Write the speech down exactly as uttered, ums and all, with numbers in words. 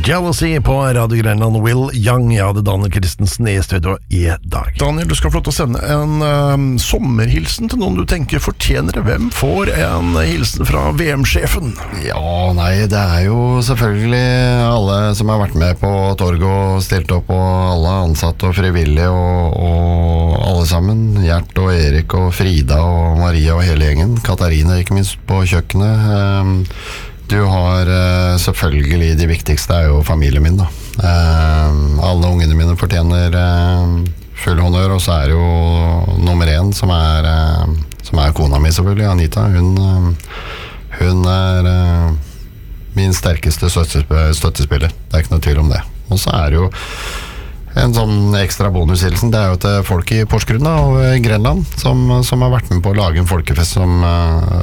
Jealousy på Radio Grenland. Will Young, ja, det Daniel Christensen i studio i dag. Daniel, du skal få lov til å sende en um, sommerhilsen til noen du tenker fortjener det. Hvem får en hilsen fra V M-sjefen? Ja, nei, det er jo selvfølgelig alle som har vært med på torget og stilt opp, og alle ansatte og frivillige, og, og alle sammen. Gjert og Erik og Frida og Maria og hele gjengen. Katarina, ikke minst, på kjøkkenet. Um, Du har uh, selvfølgelig, de viktigste er jo familien min da. Uh, alle ungene mine fortjener uh, full honnør, og så er jo nummer én som er, uh, som er kona mi selvfølgelig, Anita. Hun, uh, hun er uh, min sterkeste støttesp- støttespiller, det er ikke noe tvil om det. Og så er det jo en sånn ekstra bonushilsen, det er jo til folk i Porsgrunn da, og Grenland, som, som har vært med på å lage en folkefest som uh,